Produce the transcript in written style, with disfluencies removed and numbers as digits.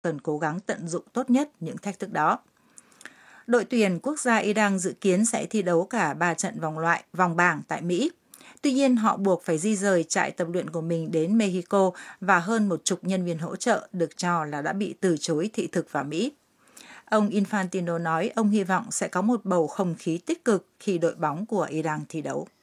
cần cố gắng tận dụng tốt nhất những thách thức đó. Đội tuyển quốc gia Iran dự kiến sẽ thi đấu cả 3 trận vòng bảng tại Mỹ. Tuy nhiên, họ buộc phải di rời trại tập luyện của mình đến Mexico và hơn 10 nhân viên hỗ trợ được cho là đã bị từ chối thị thực vào Mỹ. Ông Infantino nói ông hy vọng sẽ có một bầu không khí tích cực khi đội bóng của Iran thi đấu.